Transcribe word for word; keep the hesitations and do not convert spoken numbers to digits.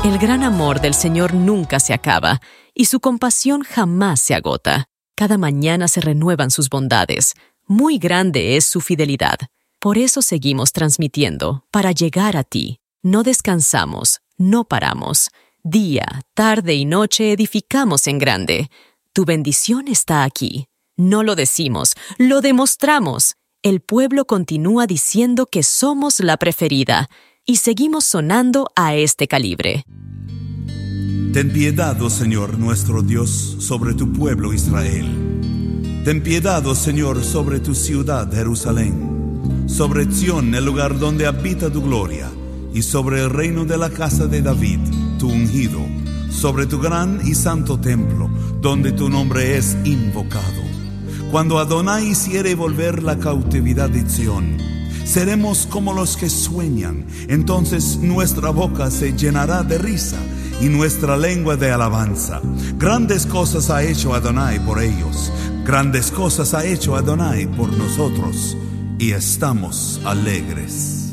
El gran amor del Señor nunca se acaba, y su compasión jamás se agota. Cada mañana se renuevan sus bondades. Muy grande es su fidelidad. Por eso seguimos transmitiendo, para llegar a ti. No descansamos, no paramos. Día, tarde y noche edificamos en grande. Tu bendición está aquí. No lo decimos, lo demostramos. El pueblo continúa diciendo que somos la preferida, y seguimos sonando a este calibre. Ten piedad, oh Señor, nuestro Dios, sobre tu pueblo Israel. Ten piedad, oh Señor, sobre tu ciudad Jerusalén, sobre Sión, el lugar donde habita tu gloria, y sobre el reino de la casa de David, tu ungido, sobre tu gran y santo templo, donde tu nombre es invocado. Cuando Adonai hiciere volver la cautividad de Sión, seremos como los que sueñan. Entonces nuestra boca se llenará de risa y nuestra lengua de alabanza. Grandes cosas ha hecho Adonai por ellos, grandes cosas ha hecho Adonai por nosotros, y estamos alegres.